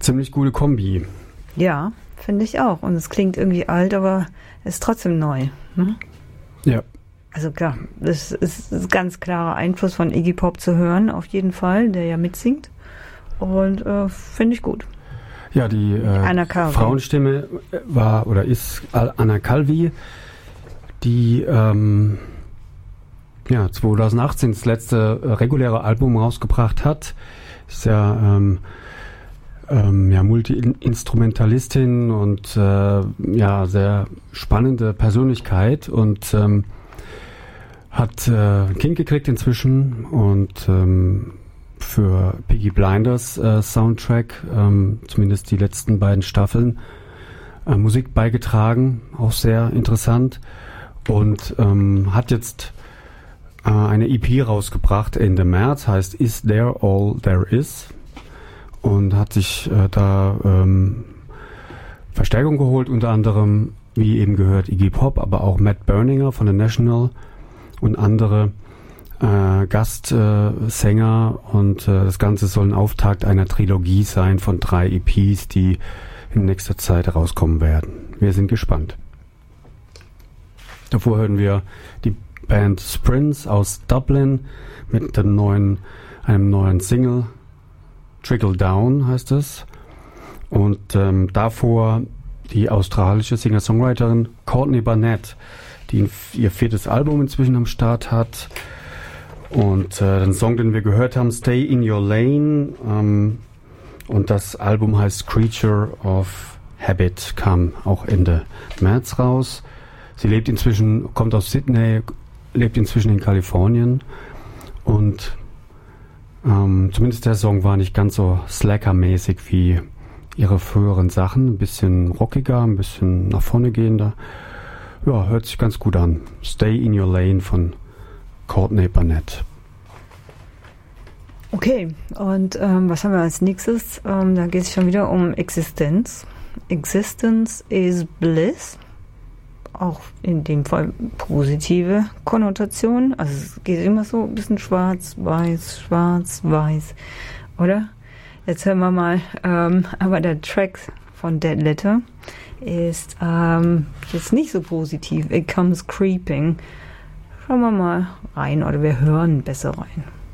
ziemlich gute Kombi. Ja, finde ich auch. Und es klingt irgendwie alt, aber es ist trotzdem neu. Ne? Ja. Also klar, das ist ein ganz klarer Einfluss von Iggy Pop zu hören, auf jeden Fall, der ja mitsingt. Und finde ich gut. Ja, die Frauenstimme war oder ist Anna Calvi, die 2018 das letzte reguläre Album rausgebracht hat. Ist ja Multi-Instrumentalistin und sehr spannende Persönlichkeit und hat ein Kind gekriegt inzwischen und für Peaky Blinders Soundtrack, zumindest die letzten beiden Staffeln, Musik beigetragen, auch sehr interessant und hat jetzt eine EP rausgebracht Ende März, heißt Is There All There Is und hat sich da Verstärkung geholt, unter anderem, wie eben gehört, Iggy Pop, aber auch Matt Berninger von The National und andere Gastsänger und das Ganze soll ein Auftakt einer Trilogie sein von 3 EPs, die in nächster Zeit rauskommen werden. Wir sind gespannt. Davor hören wir die Band Sprints aus Dublin mit einem neuen Single, Trickle Down heißt es. Und davor die australische Singer-Songwriterin Courtney Barnett, die ihr 4. Album inzwischen am Start hat. Und den Song, den wir gehört haben, Stay in Your Lane, und das Album heißt Creature of Habit, kam auch Ende März raus. Sie kommt aus Sydney, lebt inzwischen in Kalifornien und zumindest der Song war nicht ganz so Slacker-mäßig wie ihre früheren Sachen, ein bisschen rockiger, ein bisschen nach vorne gehender. Ja, hört sich ganz gut an. Stay in Your Lane von Courtney Barnett. Okay, und was haben wir als nächstes? Da geht es schon wieder um Existenz. Existence is Bliss. Auch in dem Fall positive Konnotation. Also es geht immer so ein bisschen schwarz-weiß, oder? Jetzt hören wir mal. Aber der Track von Dead Letter ist jetzt nicht so positiv. It Comes Creeping. Schauen wir mal rein oder wir hören besser rein.